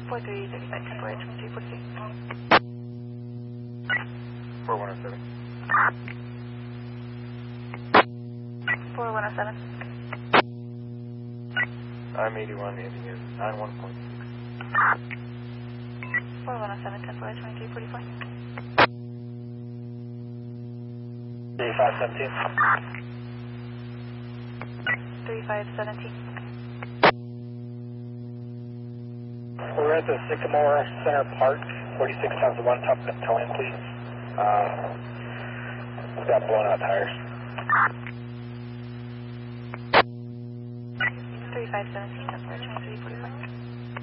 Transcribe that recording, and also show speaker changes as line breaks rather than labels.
4335, temporary 2346.
4107.
4107.
I'm 81, ending in 91.6.
4107, temporary 2344.
3517.
3517.
We're at the Sycamore Center Park, 46 times 1, top of towing, please. We've got blown out tires.
3517, temporary 2345.